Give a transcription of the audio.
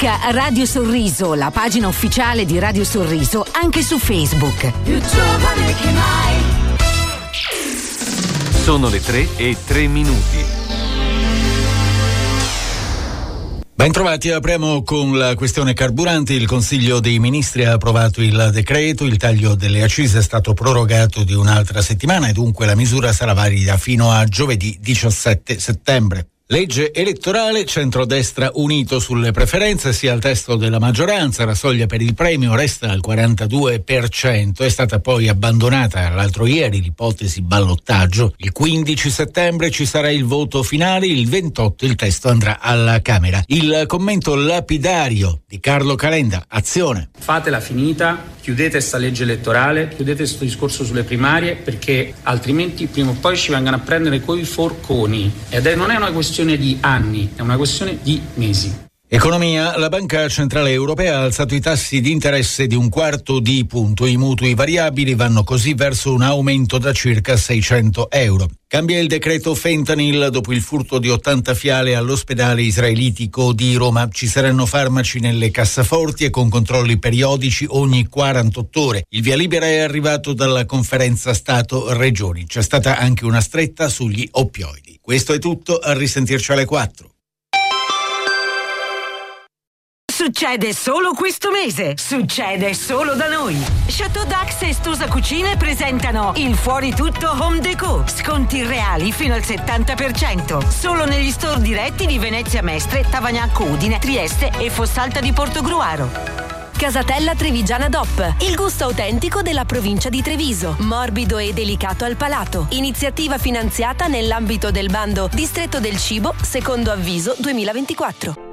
Cerca Radio Sorriso, la pagina ufficiale di Radio Sorriso, anche su Facebook. Più giovane che mai. Sono le 3:03. Bentrovati, apriamo con la questione carburanti. Il Consiglio dei Ministri ha approvato il decreto, il taglio delle accise è stato prorogato di un'altra settimana e dunque la misura sarà valida fino a giovedì 17 settembre. Legge elettorale, centrodestra unito sulle preferenze, sia il testo della maggioranza, la soglia per il premio resta al 42%, è stata poi abbandonata l'altro ieri l'ipotesi ballottaggio. Il 15 settembre ci sarà il voto finale, il 28 il testo andrà alla Camera. Il commento lapidario di Carlo Calenda, Azione. Fatela finita, chiudete sta legge elettorale, chiudete questo discorso sulle primarie, perché altrimenti prima o poi ci vengano a prendere coi forconi ed non è una questione di anni, è una questione di mesi. Economia, la Banca Centrale Europea ha alzato i tassi di interesse di 1/4 di punto. I mutui variabili vanno così verso un aumento da circa 600 euro. Cambia il decreto Fentanyl dopo il furto di 80 fiale all'ospedale israelitico di Roma. Ci saranno farmaci nelle cassaforti e con controlli periodici ogni 48 ore. Il via libera è arrivato dalla conferenza Stato-Regioni. C'è stata anche una stretta sugli oppioidi. Questo è tutto, a risentirci alle 4. Succede solo questo mese, succede solo da noi. Chateau Dax e Stosa Cucine presentano il Fuori Tutto Home Déco. Sconti reali fino al 70%. Solo negli store diretti di Venezia Mestre, Tavagnacco Udine, Trieste e Fossalta di Portogruaro. Casatella Trevigiana DOP, il gusto autentico della provincia di Treviso, morbido e delicato al palato. Iniziativa finanziata nell'ambito del bando Distretto del Cibo, secondo avviso 2024.